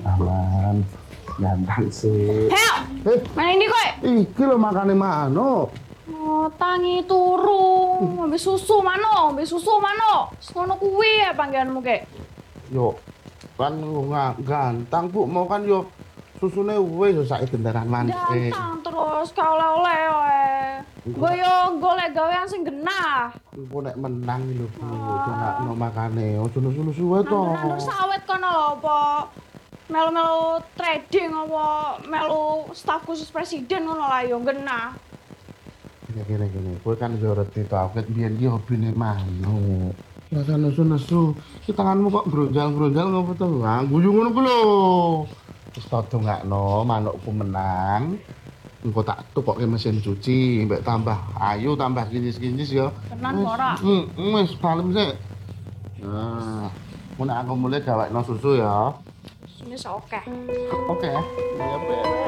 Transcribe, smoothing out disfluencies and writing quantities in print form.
Aman. Ganteng sih. Heo, mana ini kowe? Iki lho makane mano. Oh, tangi turu, ngombe susu mano, Sono kuwi ya panggilanmu kek. Yo kan ganteng Bu, mau kan yo susune wis sak kendaraan manis. Ganteng terus ka oleh-oleh wae. Nggo yo golek gawean sing genah. Engko nek menang lho Bu, donakno makane ojo nusu-nusu to. Nandur sawit kono lho apa melu-melu trading apa melu staf khusus presiden ngono lah yo genah. Gini. Kowe kan yo reti to, aku biyen ki hobine mano. Rasa nesu-nesu, ki tanganmu kok bronjal-bronjal ngopo to? Ah, guyu ngono ku lho. Wis tak dongakno manukku menang. Engko tak tukokke mesin cuci, mbek tambah ayu, tambah kinis-kinis ya. Tenan ora? Wis kalem sik. Nah, mun aku mulai gawekno susu ya. Wis oke. Oke. Ya,